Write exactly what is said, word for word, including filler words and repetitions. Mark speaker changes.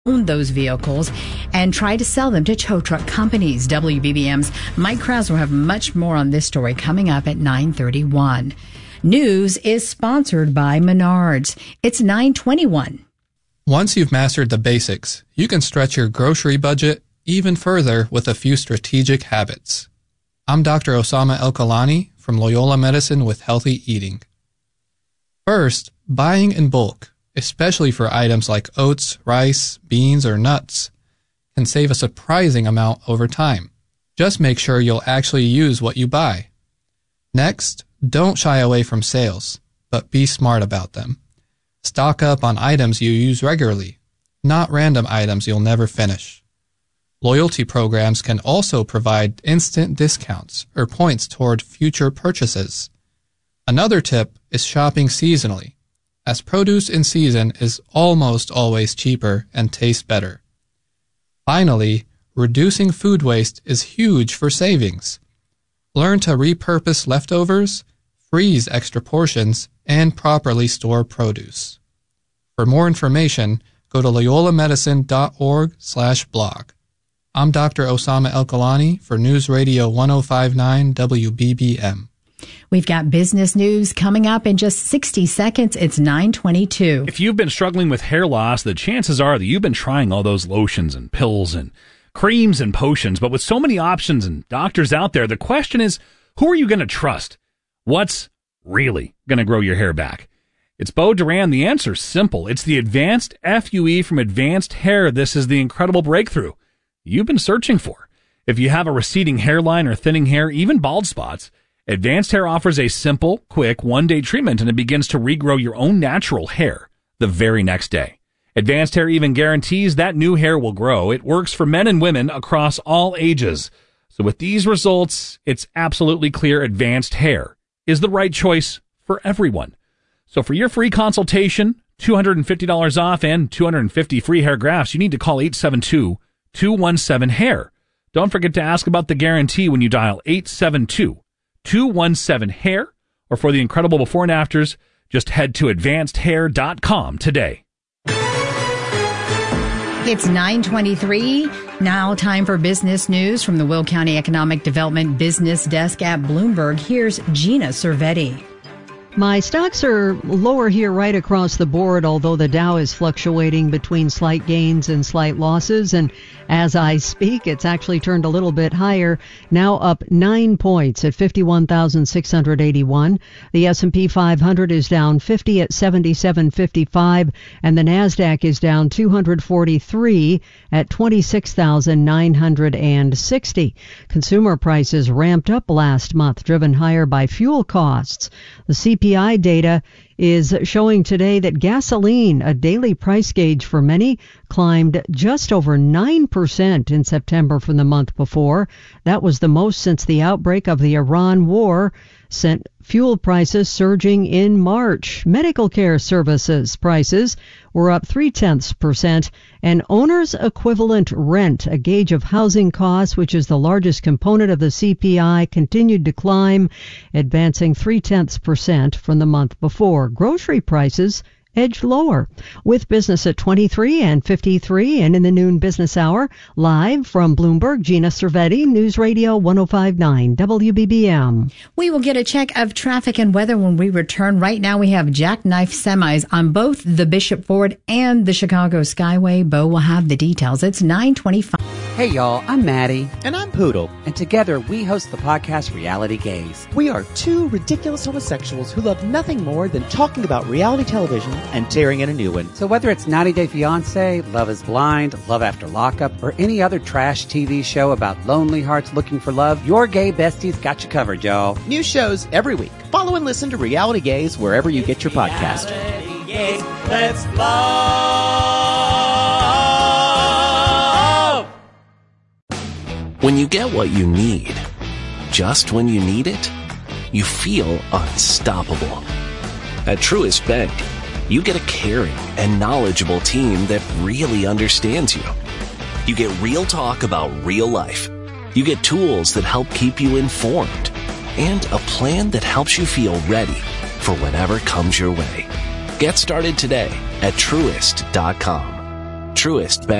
Speaker 1: own those vehicles and try to sell them to tow truck companies. W B B M's Mike Krause will have much more on this story coming up at nine thirty-one. News is sponsored by Menards. It's nine twenty-one.
Speaker 2: Once you've mastered the basics, you can stretch your grocery budget even further with a few strategic habits. I'm Doctor Osama El-Kalani from Loyola Medicine with Healthy Eating. First, buying in bulk, especially for items like oats, rice, beans, or nuts, can save a surprising amount over time. Just make sure you'll actually use what you buy. Next, don't shy away from sales, but be smart about them. Stock up on items you use regularly, not random items you'll never finish. Loyalty programs can also provide instant discounts or points toward future purchases. Another tip is shopping seasonally, as produce in season is almost always cheaper and tastes better. Finally, reducing food waste is huge for savings. Learn to repurpose leftovers, freeze extra portions, and properly store produce. For more information, go to loyolamedicine.org slash blog. I'm Doctor Osama El-Kalani for News Radio ten fifty-nine W B B M.
Speaker 1: We've got business news coming up in just sixty seconds. It's nine twenty-two.
Speaker 3: If you've been struggling with hair loss, the chances are that you've been trying all those lotions and pills and creams and potions. But with so many options and doctors out there, the question is, who are you going to trust? What's really going to grow your hair back? It's Beau Duran. The answer's simple. It's the Advanced F U E from Advanced Hair. This is the incredible breakthrough you've been searching for. If you have a receding hairline or thinning hair, even bald spots, Advanced Hair offers a simple, quick, one-day treatment, and it begins to regrow your own natural hair the very next day. Advanced Hair even guarantees that new hair will grow. It works for men and women across all ages. So with these results, it's absolutely clear Advanced Hair is the right choice for everyone. So for your free consultation, two hundred fifty dollars off and two hundred fifty free hair grafts, you need to call eight seven two, two one seven, hair. Don't forget to ask about the guarantee when you dial eight seven two, two one seven, hair, or for the incredible before and afters, just head to advanced hair dot com today.
Speaker 1: It's nine twenty-three. Now time for business news from the Will County Economic Development Business Desk at Bloomberg. Here's Gina Cervetti.
Speaker 4: My stocks are lower here right across the board, although the Dow is fluctuating between slight gains and slight losses. And as I speak, it's actually turned a little bit higher, now up nine points at fifty-one thousand six hundred eighty-one. The S and P five hundred is down fifty at seventy-seven fifty-five, and the NASDAQ is down two hundred forty-three at twenty-six thousand nine hundred sixty. Consumer prices ramped up last month, driven higher by fuel costs. The C P I data is showing today that gasoline, a daily price gauge for many, climbed just over nine percent in September from the month before. That was the most since the outbreak of the Iran war sent fuel prices surging in March. Medical care services prices were up three-tenths percent, and owner's equivalent rent, a gauge of housing costs, which is the largest component of the C P I, continued to climb, advancing three-tenths percent from the month before. Grocery prices edged lower. With business at twenty-three and fifty-three, and in the noon business hour, live from Bloomberg, Gina Cervetti, News Radio ten fifty-nine W B B M.
Speaker 1: We will get a check of traffic and weather when we return. Right now we have jackknife semis on both the Bishop Ford and the Chicago Skyway. Bo will have the details. It's nine twenty-five.
Speaker 5: Hey y'all, I'm Maddie.
Speaker 6: And I'm Poodle.
Speaker 5: And together we host the podcast Reality Gaze.
Speaker 6: We are two ridiculous homosexuals who love nothing more than talking about reality television and tearing in a new one.
Speaker 5: So whether it's ninety day fiancé, Love is Blind, Love After Lockup, or any other trash T V show about lonely hearts looking for love, your gay besties got you covered, y'all.
Speaker 6: New shows every week. Follow and listen to Reality Gaze wherever you get your podcast.
Speaker 7: Reality Gaze, let's love.
Speaker 8: When you get what you need, just when you need it, you feel unstoppable. At Truist Bank, you get a caring and knowledgeable team that really understands you. You get real talk about real life. You get tools that help keep you informed and a plan that helps you feel ready for whatever comes your way. Get started today at Truist dot com. Truist Bank.